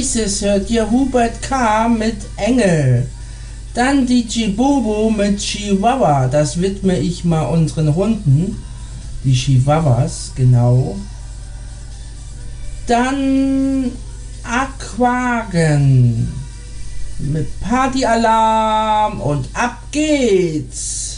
nächstes hört ihr Hubert K. mit Engel. Dann DJ Bobo mit Chihuahua. Das widme ich mal unseren Hunden. Die Chihuahuas, genau. Dann Aquagen mit Partyalarm und ab geht's.